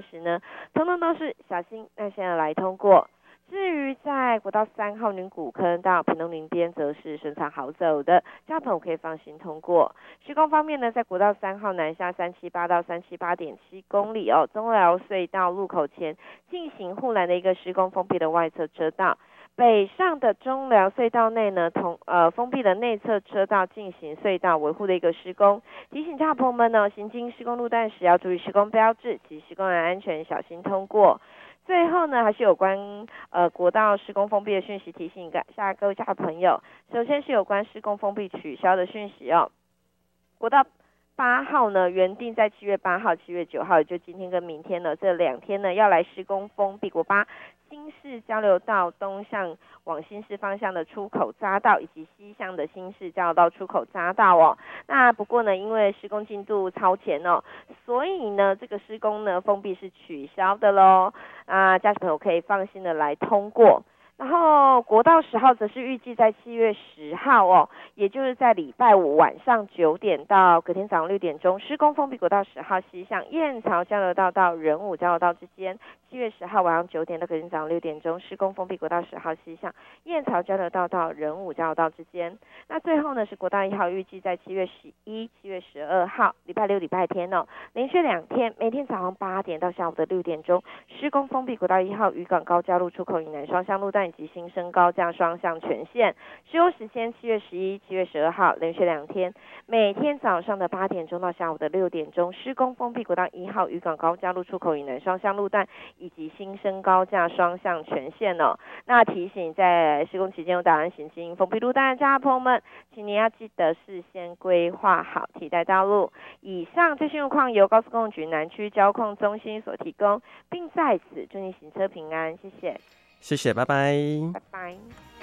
时呢，通通都是小心耐心的来通过。至于在国道3号宁古坑到屏东林边，则是顺畅好走的，家朋友可以放心通过。施工方面呢，在国道3号南下378到378.7公里中寮隧道路口前进行护栏的一个施工封闭的外侧车道。北上的中寮隧道内呢，封闭的内侧车道进行隧道维护的一个施工。提醒家朋友们呢，行经施工路段时要注意施工标志及施工人安全，小心通过。最后呢，还是有关国道施工封闭的讯息提醒下各位家朋友。首先是有关施工封闭取消的讯息国道8号呢，原定在7月8号、7月9号，也就今天跟明天呢，这2天呢要来施工封闭国8新市交流道东向往新市方向的出口匝道，以及西向的新市交流道出口匝道那不过呢，因为施工进度超前所以呢，这个施工呢封闭是取消的咯。驾驶朋友可以放心的来通过。然后国道10号则是预计在7月10号也就是在礼拜五晚上9点到隔天早上6点钟，施工封闭国道10号西向燕巢交流道到仁武交流道之间。7月10号晚上9点到隔天早上6点钟，施工封闭国道10号西向燕巢交流道到仁武交流道之间。那最后呢是国道1号，预计在7月11、7月12号礼拜六、礼拜天连续2天，每天早上8点到下午的6点钟，施工封闭国道1号渔港高架路出口以南双向路段以及新生高架双向全线。施工时间7月11、7月12号连续2天，每天早上的8点钟到下午的6点钟，施工封闭国道1号渔港高架路出口以南双向路段以及新生高架双向全线那提醒在施工期间有打算行经封闭路段的家朋友们，请你要记得事先规划好替代道路。以上最新路况由高速公路局南区交控中心所提供，并在此祝你行车平安，谢谢。 谢谢，拜拜。 拜拜。